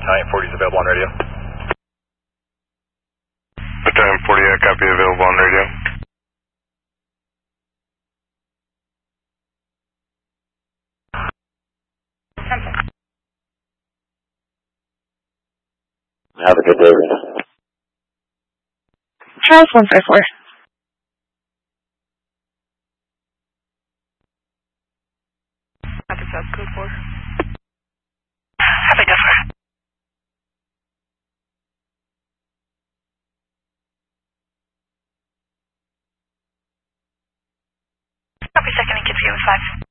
Battalion 40 is available on radio. Battalion 40, I copy, available on radio. Have a good day, Rena. Charles 154. Copy, South Code 4. Happy Duffer. Copy, second and confused 5.